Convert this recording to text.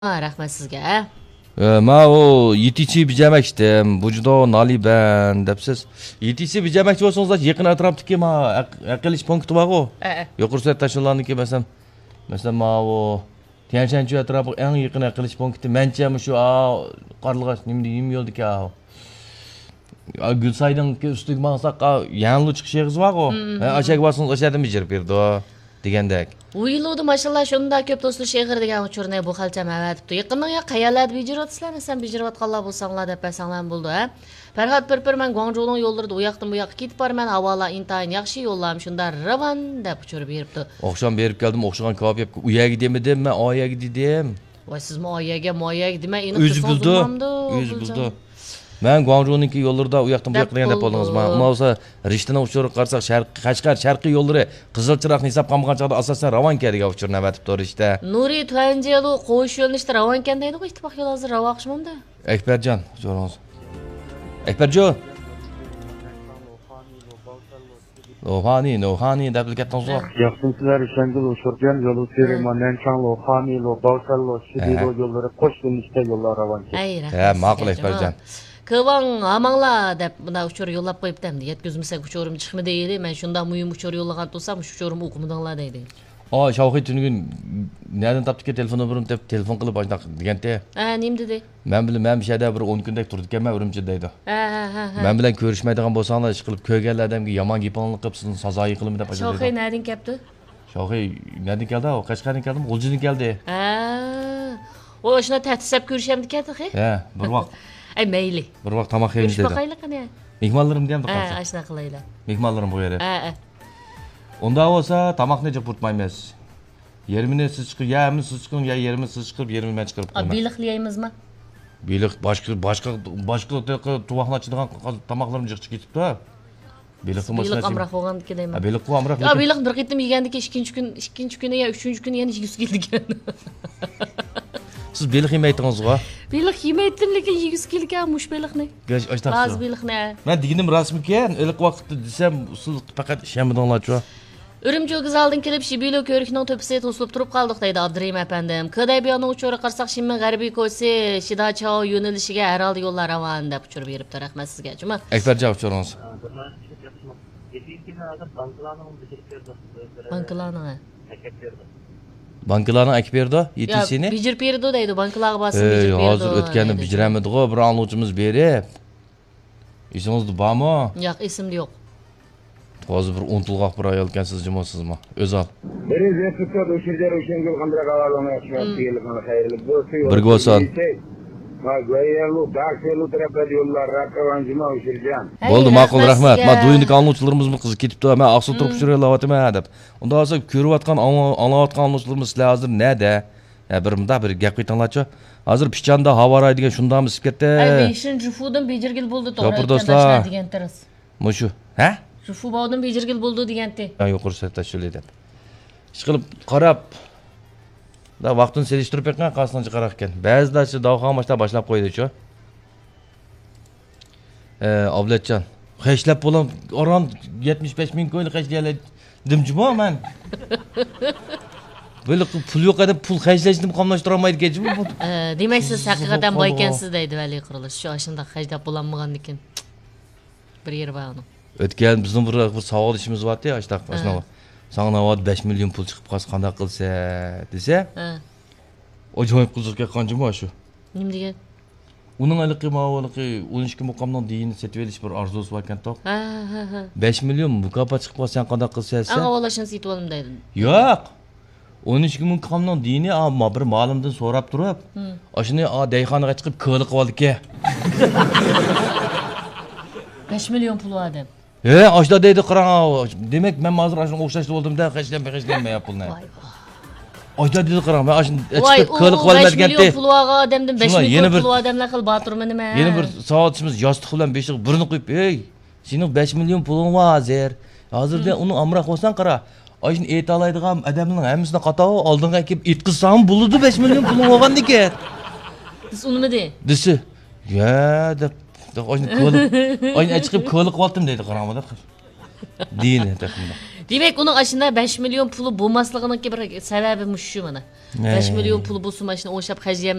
Rahmat sizga. Ma o yetichi bijamakdim. Bu juda naliban debsiz. Yetichi bijamakchi bo'lsangiz, yaqin atrofdagi ma aqilish punkti bor-ku. Yuqorida tashlanganiki masalan ma o Tianshanchi atrofi eng yaqin aqilish punkti mencha shu Qarlig'ash nima yo'ldiki Gulsaydın üstüge maqsaq yanlı chiqish yig'iz bor-ku. Achaga bo'lsangiz o'shadan bijirib berdi degandek. Uyiludi maşallah shunda ko'p do'stlar shehir degan uchurni bu xalcha mavatibdi. Yaqindan ya qayalarda bijiratsizlar, sen bijirayotganlar bo'lsanglar deb pasanglar bo'ldi, ha. Farhod Pirpir men Guangzhouning yo'llarida u yoqdan bu yoqqa ketib borman, havolar intayin yaxshi yo'llam shunda ravan deb uchirib beribdi. Oqshom berib keldim, o'xshagan kitob yeb, uyaga demadim, men oyaga dedim. Voy sizmi oyaga, moyaga demay, aniq o'zi bildi. Men Guangzhou'ningki yo'llarida u yoqdan bu yoqqa deb oldingizmi? Unda bo'lsa Rishtani uchirib qarsak, Qashqar sharqiy yo'llari Qizilchiroqni hisob qilgan chog'da asosan Ravonkaga uchirib navatib turishdi. Nuri Tuanjelu qo'sh yo'lni ishda Ravonkan deydi, ittifoq yo'l hozir Ravaqshimda. Akbarjon, so'raymiz. Akbarjon. Lohani deb ketdingiz. Yaxshilar Shangil Shurjan yo'li Serimanan Changlo, Xamilo, Bawsallo, Shidilo yo'llari qo'sh yo'nishda yo'llar Ravonka. Ha, ma'qul Akbarjon. Kıvan amanglar deb bunda uçur yo'llab qo'yibdi endi. Yetkizmasak uçurum chiqmi deydi. Men shunda muhim uçur yo'llagan bo'lsam, shu uçurum o'qimadinglar deydi. Shavxit tunugun nereden topdiki telefonu burum deb telefon qilib oynaq deganda. Nim dedi? Men bilan men shada bir 10 kundek turdi ekanman Urumchida deydi. Ha. Men bilan ko'rishmaydigan bo'lsanglar, ish qilib ko'rganlar odamga yomon gaponlik qilib sizni sazoyi qilimi deb aytadi. Shoxi nereden keldi? Shoxi nereden keldi? O Qashqardan keldi, G'uljindan keldi. O shuna tahtisab ko'rishamdi keldi, xi? Ha, bir vaqt. Ay mayli. Bir vaqt tamoq yeymiz dedi. Boqaylik qani. Mehmonlarim ham Ha, ashuna qilaylar. Mehmonlarim bu yerda. Ha. Unda bo'lsa tamoqni jib qurtmaymiz. Yerimini siz chiqib, yerimiz siz chiqib, yerimiz siz chiqib, yerimni men chiqarib qo'yman. Biliqlaymizmi? Biliq boshqa tuvoqlachadigan tamoqlarim jiqchi ketibdi. Biliqni bo'lsa. Biliq amroq bo'lgandiki deyman. Biliq bu amroq. Ya biliq bir qitim yegandiki ikkinchi kuni ya uchinchi kuni yana yuz kelgan. Siz biliq yemaytdingizmi? Biliq yemaydim lekin 100 kelgan mush biliqni. Ba'zi biliqni. Men deganim rasmikan, ilk vaqtda desam, siz faqat ishlamadinglar-ku. Urumchi g'izaldan kelib Shibilo ko'rikning to'pisiga to'silib turib qoldik deydi Abdurahim apandim. Qadaybiyoning uchuri qarsak Shimmin g'arbiy ko'si Shidachao yo'nalishiga har holda yo'llar ravon deb uchirib beribdi. Rahmat sizga. Juma. Akbarjon uchuringiz. Bankalarning akib berdi, yetisini. Bijirib berdi deydi, bankalarga bosib bijirib berdi. Hozir o'tganni bijiramidi-ku, bir angluvchimiz berib. Esingizda bormi? Yo'q, esimda yo'q. Hozir bir unutilgan bir ayol ekansiz, jimo'sizmi? O'zal. Birga bo'lsin. Bo'ldi, ma'qul, rahmat. Men do'yinlik angluvchilarimizmi qizi ketibdi. Men aqsul turib shirayapman deb. Unda bo'lsa ko'rayotgan, anglayotgan angluvchilarimiz sizlar hozir nada? Bir gap aytinglarchi. Hozir pichanda havoray degan shundami isib ketdi. Ay, shin jufudan bejirgil bo'ldi to'g'ri degan taras. Mushu, ha? Jufu bowdan bejirgil bo'ldi degandi. Yuqorida tashlaydi deb. Ish qilib qarab da vaqtini selishtirib ekan, qasdan chiqarar ekan. Ba'zilar shu davxamashda boshlab qo'ydi-chu. Avlatjon, xeshlab bo'lam, oran 75 ming ko'yni xeshlaylar dimjimo men. Böyle pul yo'q deb pul xeshlashni qamlashtirib olmaydi kechmi? Demak siz haqiqatan boy ekansiz deydi Vali Qurilish. Shu ashunda xeshlab bo'lanmagan ekan. Bir yer bor uni. O'tgan bizning bir savol ishimiz bor-ku, ashuna. Sağnavad 5 milyon pul chiqib qolsa qanday qilsa desa. Ajoyib qiziqga qanchimi shu? Nima degan? Uning aliqi 12 muqomdan deyini setib olish bir orzusi bor ekan-ku. Ha. 5 milyon mukofot chiqib qolsa qanday qilsa? Anga olashini setib olim deydi. Yo'q. 12 muqomdan deyini ammo bir ma'lumdan so'rab turib, ashuni dayxonaga chiqib ko'li qilib oldi-ku. 5 milyon pul odam. Oshda deydi qarang. Demak, men hozir ashuni o'xshashli bo'ldim-da, hechlanmay pulni. Oshda deydi qarang, men ashuni chiqib ko'li qilib olmagan 5 milyon pul olgan odamdan 5 milyon pul odamlar qilib baturmi nima? Yana bir soatimiz yostiq bilan beshiq birini qo'yib, "Ey, sening 5 milyon pulin bor hozir. Hozirda uni amroq bo'lsan qara. Ashuni aytalaydigan odamning hammasini qatovi oldinga kelib aytqizsam bo'ladi 5 milyon pulin olgan ekan." Siz unimi de? Desi. Ya deb Oyun chiqib ko'li qilib oldim deydi qaramada. Deyin takımda. Demek onun aşında 5 milyon pulu bulmasliginin bir sebebi şu mana. 5 milyon pulu bulsun maşına o'xshab hajiyam